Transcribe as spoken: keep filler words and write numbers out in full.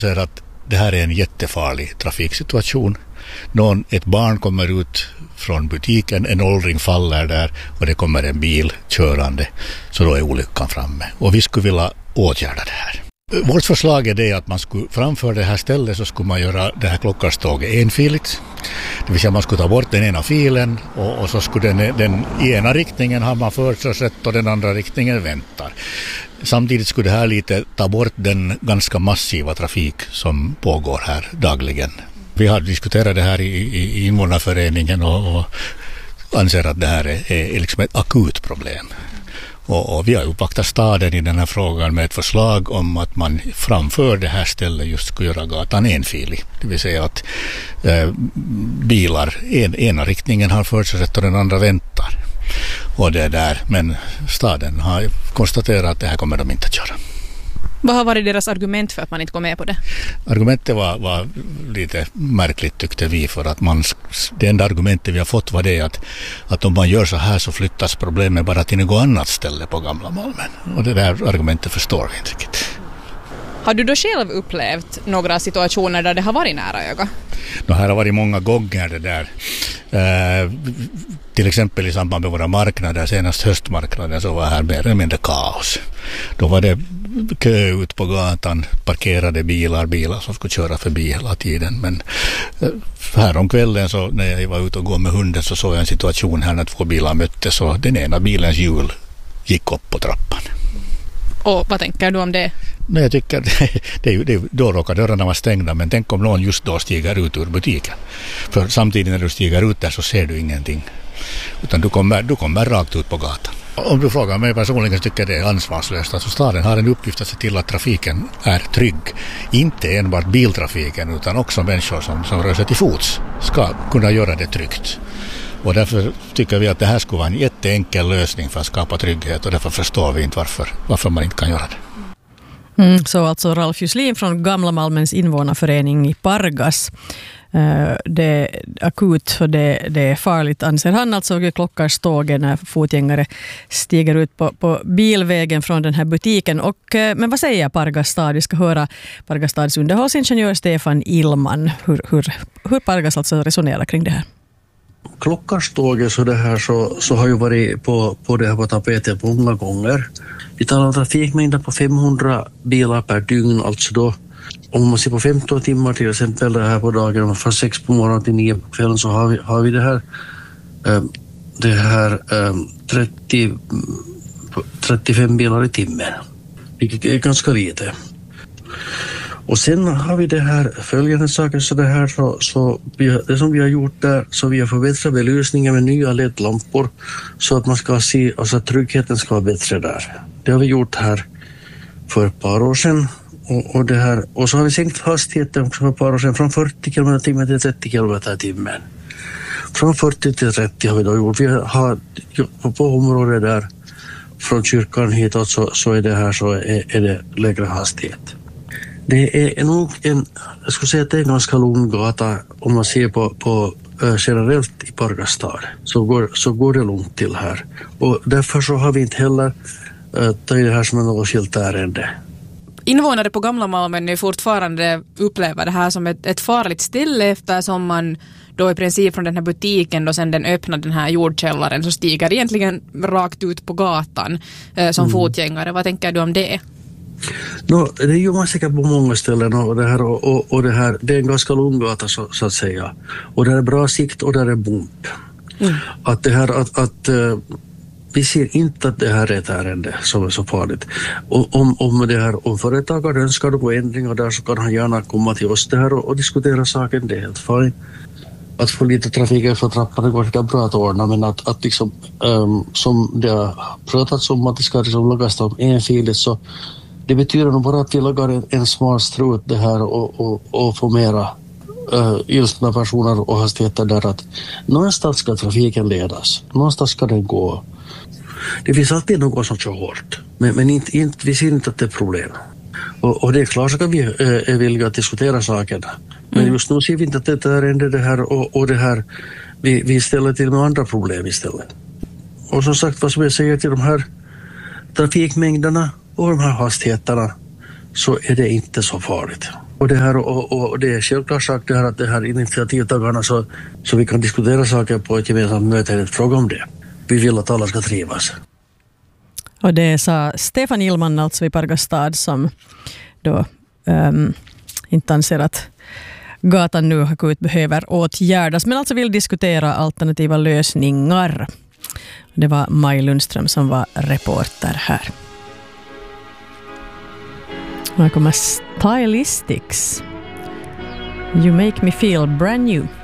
Så att det här är en jättefarlig trafiksituation. Någon, ett barn kommer ut från butiken, en åldring faller där och det kommer en bil körande, så då är olyckan framme. Och vi skulle vilja åtgärda det här. Vårt förslag är det att man skulle framför det här stället så skulle man göra det här klockarståget enfiligt. Det vill säga man skulle ta bort den ena filen och, och så skulle den, den i ena riktningen ha man förkörsrätt och den andra riktningen väntar. Samtidigt skulle det här lite ta bort den ganska massiva trafik som pågår här dagligen. Vi har diskuterat det här i, i, i invånarföreningen och, och anser att det här är, är liksom ett akut problem. Och, och vi har uppvaktat staden i den här frågan med ett förslag om att man framför det här stället just ska göra gatan enfilig. Det vill säga att eh, bilar, en, ena riktningen har förkörsrätt och den andra väntar. Och det är där, men staden har konstaterat att det här kommer de inte att göra. Vad har varit deras argument för att man inte går med på det? Argumentet var, var lite märkligt tyckte vi, för att man, det enda argumentet vi har fått var det att, att om man gör så här så flyttas problemet bara till något annat ställe på Gamla Malmen. Och det där argumentet förstår vi inte riktigt. Har du då själv upplevt några situationer där det har varit nära öga? Det här har varit många gånger det där. Eh, till exempel i samband med våra marknader, senast höstmarknaden, så var här mer eller mindre kaos. Då var det kö ut på gatan, parkerade bilar, bilar som skulle köra förbi hela tiden. Men eh, här om kvällen så när jag var ute och gå med hunden så såg jag en situation här när två bilar möttes och den ena bilens hjul gick upp på trappan. Och vad tänker du om det? Nej, jag tycker det, det, är, det är, då råkar dörrarna vara stängda, men tänk om någon just då stiger ut ur butiken. För samtidigt när du stiger ut där så ser du ingenting. Utan du kommer, du kommer rakt ut på gatan. Om du frågar mig personligen så tycker jag det är ansvarslöst. Alltså staden har en uppgift att se till att trafiken är trygg. Inte enbart biltrafiken utan också människor som, som rör sig till fots ska kunna göra det tryggt. Och därför tycker vi att det här skulle vara en jätteenkel lösning för att skapa trygghet, och därför förstår vi inte varför, varför man inte kan göra det. Mm, så alltså Ralf Juslin från Gamla Malmens invånarförening i Pargas. Uh, det är akut och det, det är farligt, anser han. Alltså klockarstågen när fotgängare stiger ut på, på bilvägen från den här butiken. Och, uh, men vad säger Pargas stad? Vi ska höra Pargas stads underhållsingenjör Stefan Illman. Hur, hur, hur Pargas alltså resonerar kring det här? Klockarståget så det här så, så har ju varit på, på det här på tapeten många gånger. Vi talar om trafikmängder på femhundra bilar per dygn, alltså då om man ser på femton timmar till exempel det här på dagen, från sex på morgonen till nio på kvällen, så har vi, har vi det här, äh, det här äh, trettio, trettiofem bilar i timmen, vilket är ganska lite. Och sen har vi det här följande saker, så det här så, så vi, det som vi har gjort där, så vi har förbättrat belysningen med nya L E D-lampor så att man ska se, alltså tryggheten ska vara bättre där. Det har vi gjort här för ett par år sedan. Och, och, det här, och så har vi sänkt hastigheten också för ett par år sedan från fyrtio kilometer i timmen till trettio kilometer i timmen. Från fyrtio till trettio har vi då gjort. Vi har på området där från kyrkan hitåt så, så är det här så är, är det lägre hastighet. Det är nog en, jag skulle säga att det är en ganska lugn gata om man ser på, på äh, generellt i Pargas stad. Så går, så går det lugnt till här. Och därför så har vi inte heller äh, tagit det här som en något skilt ärende. Invånare på Gamla Malmen är fortfarande upplever det här som ett, ett farligt ställe, eftersom man då i princip från den här butiken då sen den öppnar den här jordkällaren så stiger egentligen rakt ut på gatan eh, som mm. fotgängare. Vad tänker du om det? No, det gör man säkert på många ställen och det här, och, och, och det här, det är en ganska lång gata så, så att säga. Och det är bra sikt och det är bump. Mm. Att det här, att, att uh, vi ser inte att det här är ett ärende som är så farligt. Och om, om det här, om företagare önskar på ändringar där så kan han gärna komma till oss det här och, och diskutera saken, det är helt fint. Att få lite trafik för trappan, det går inte bra att ordna, men att, att liksom, um, som det har pratats om att det ska liksom lagas om enfiligt, så det betyder nog bara att vi lagar en, en smal strut det här och, och, och får mera uh, ilskna personer och hastigheter där, att någonstans ska trafiken ledas, någonstans ska den gå. Det finns alltid någon som kör hårt, men, men inte, inte, vi ser inte att det är problem. Och, och det är klart så att vi äh, är villiga att diskutera saken. Men just nu ser vi inte att det är ändå det här och, och det här, vi, vi ställer till med andra problem istället. Och som sagt, vad som jag säger till de här trafikmängderna och de här hastigheterna, så är det inte så farligt. Och det, här, och, och det är självklart sagt det här att det här initiativtagarna så, så vi kan diskutera saker på ett gemensamt möte eller fråga om det. Vi vill att alla ska trivas. Och det sa Stefan Illman alltså i Pargas stad som då um, inte anser att gatan nu akut behöver åtgärdas men alltså vill diskutera alternativa lösningar. Det var Maj Lundström som var reporter här. Här kommer Stylistics. You make me feel brand new.